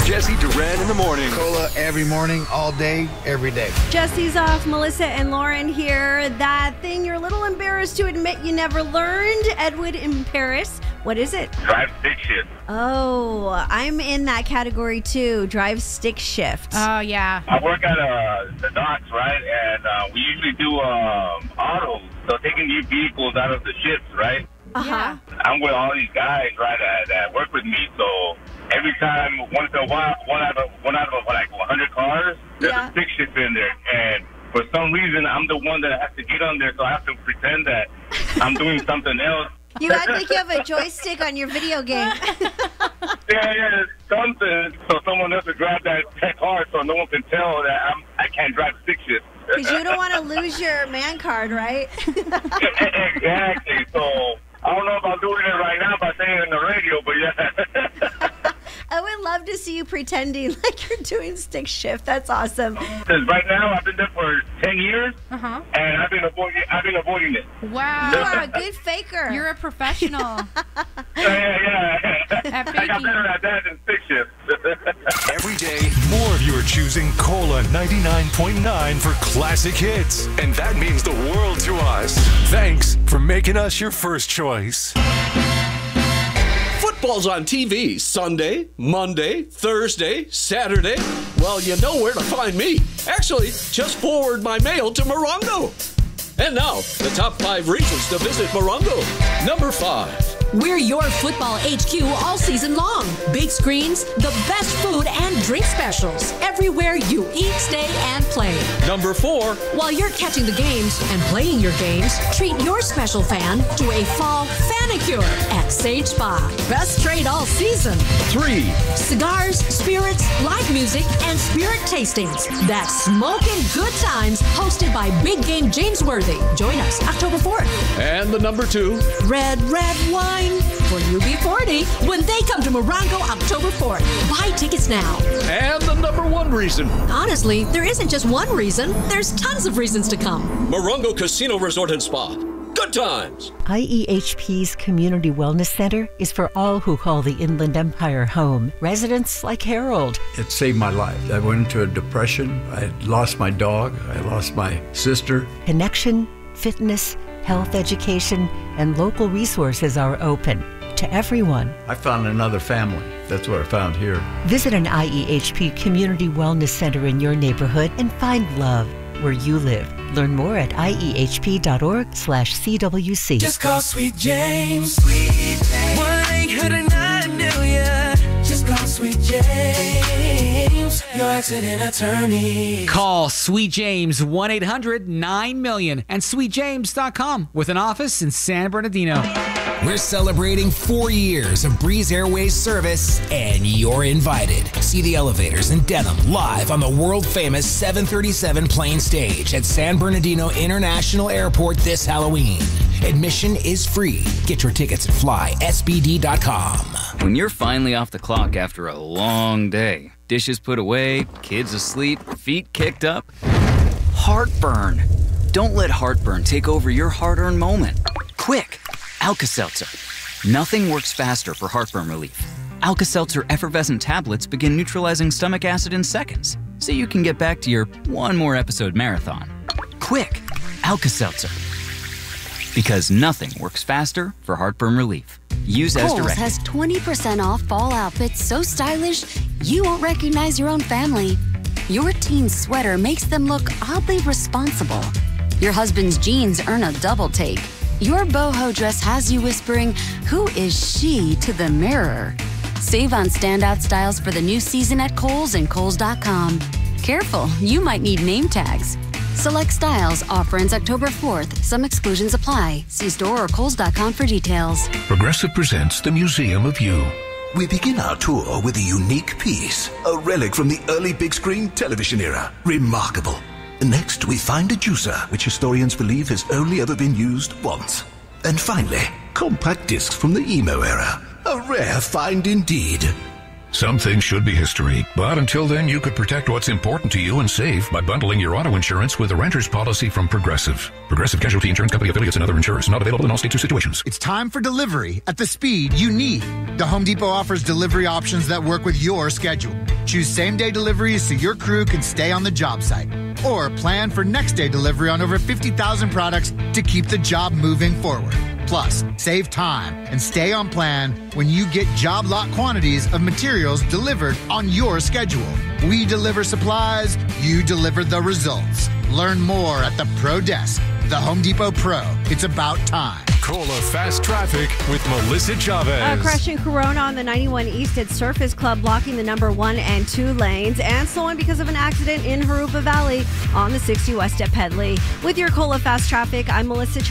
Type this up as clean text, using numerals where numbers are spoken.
Jesse Duran in the morning. Cola every morning, all day, every day. Jesse's off. Melissa and Lauren here. That thing you're a little embarrassed to admit you never learned. Edward in Paris. What is it? Drive stick shift. Oh, I'm in that category too. Drive stick shift. Oh, yeah. I work at the docks, right? And we usually do autos, so taking new vehicles out of the ships, right? Uh-huh. I'm with all these guys, right, that work with me. So every time, once in a while, one out of like 100 cars, there's a stick shift in there. And for some reason, I'm the one that has to get on there, so I have to pretend that I'm doing something else. You act like you have a joystick on your video game. Yeah, something. So someone else will grab that car so no one can tell that I can't drive stick shift. Because you don't want to lose your man card, right? Exactly. So I don't know if I'm doing it right now by saying it in the radio, but yeah. I would love to see you pretending like you're doing stick shift. That's awesome. Because right now I've been there for 10 years, and I've been avoiding it. Wow. You are a good faker. You're a professional. Yeah. At I got better at that than stick shift. Every day, more of you are choosing Cola 99.9 for classic hits. And that means the world to us. Thanks for making us your first choice. Football's on TV Sunday, Monday, Thursday, Saturday. Well, you know where to find me. Actually, just forward my mail to Morongo. And now, the top 5 reasons to visit Morongo. Number 5. We're your football HQ all season long. Big screens, the best food and drink specials. Everywhere you eat, stay, and play. Number 4. While you're catching the games and playing your games, treat your special fan to a fall fanicure at Sage Spa. Best trade all season. 3. Cigars, spirits, live music, and spirit tastings. That's smoking good times hosted by Big Game James Worthy. Join us October 4th. And the number 2. Red wine for UB40 when they come to Morongo October 4th. Buy tickets now. And the number 1 reason. Honestly, there isn't just one reason. There's tons of reasons to come. Morongo Casino Resort and Spa. Good times. IEHP's Community Wellness Center is for all who call the Inland Empire home. Residents like Harold. It saved my life. I went into a depression. I lost my dog. I lost my sister. Connection, fitness, health education, and local resources are open to everyone. I found another family. That's what I found here. Visit an IEHP Community Wellness Center in your neighborhood and find love where you live. Learn more at iehp.org/CWC. Just call Sweet James. 1-800-9-million. Just call Sweet James, your accident attorney. Call Sweet James 1-800-9-million and sweetjames.com with an office in San Bernardino. We're celebrating 4 years of Breeze Airways service, and you're invited. See the elevators in Denham live on the world-famous 737 plane stage at San Bernardino International Airport this Halloween. Admission is free. Get your tickets at flysbd.com. When you're finally off the clock after a long day, dishes put away, kids asleep, feet kicked up, heartburn. Don't let heartburn take over your hard-earned moment. Quick! Alka-Seltzer. Nothing works faster for heartburn relief. Alka-Seltzer effervescent tablets begin neutralizing stomach acid in seconds, so you can get back to your one more episode marathon. Quick, Alka-Seltzer. Because nothing works faster for heartburn relief. Use as Kohl's directed. has 20% off fall outfits so stylish you won't recognize your own family. Your teen's sweater makes them look oddly responsible. Your husband's jeans earn a double take. Your boho dress has you whispering, "Who is she?" to the mirror. Save on standout styles for the new season at Kohl's and Kohl's.com. Careful, you might need name tags. Select styles. Offer ends October 4th. Some exclusions apply. See store or Kohl's.com for details. Progressive presents the Museum of You. We begin our tour with a unique piece, a relic from the early big screen television era. Remarkable. Next, we find a juicer, which historians believe has only ever been used once. And finally, compact discs from the emo era. A rare find indeed. Some things should be history, but until then, you could protect what's important to you and save by bundling your auto insurance with a renter's policy from Progressive. Progressive Casualty Insurance Company affiliates and other insurers. Not available in all states or situations. It's time for delivery at the speed you need. The Home Depot offers delivery options that work with your schedule. Choose same-day delivery so your crew can stay on the job site. Or plan for next-day delivery on over 50,000 products to keep the job moving forward. Plus, save time and stay on plan when you get job lot quantities of materials delivered on your schedule. We deliver supplies, you deliver the results. Learn more at the Pro Desk. The Home Depot Pro. It's about time. Cola Fast Traffic with Melissa Chavez. A crash in Corona on the 91 East at Surface Club, blocking the number 1 and 2 lanes, and slowing because of an accident in Harupa Valley on the 60 West at Pedley. With your Cola Fast Traffic, I'm Melissa Chavez.